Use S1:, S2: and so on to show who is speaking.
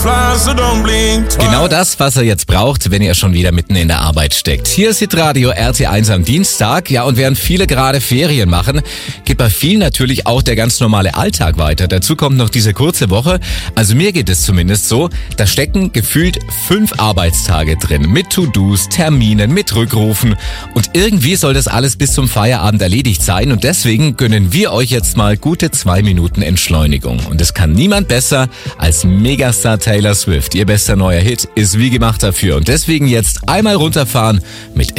S1: Genau das, was ihr jetzt braucht, wenn ihr schon wieder mitten in der Arbeit steckt. Hier ist Hitradio RT1 am Dienstag. Ja, und während viele gerade Ferien machen, geht bei vielen natürlich auch der ganz normale Alltag weiter. Dazu kommt noch diese kurze Woche. Also mir geht es zumindest so, da stecken gefühlt 5 Arbeitstage drin. Mit To-Dos, Terminen, mit Rückrufen. Und irgendwie soll das alles bis zum Feierabend erledigt sein. Und deswegen gönnen wir euch jetzt mal gute 2 Minuten Entschleunigung. Und es kann niemand besser als Megastar Taylor Swift. Ihr bester neuer Hit ist wie gemacht dafür. Und deswegen jetzt einmal runterfahren mit